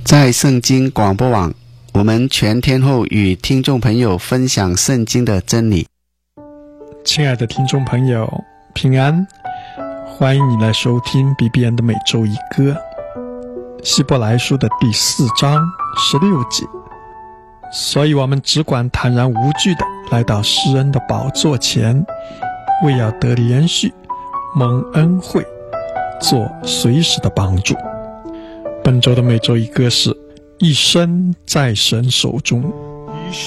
在圣经广播网，我们全天候与听众朋友分享圣经的真理。 亲爱的听众朋友，平安，欢迎你来收听 BBN 的每周一歌，希伯来书的第4章16节。所以我们只管坦然无惧的来到施恩的宝座前，为要得连续蒙恩惠，做随时的帮助。本周的每周一歌是一生在神手中。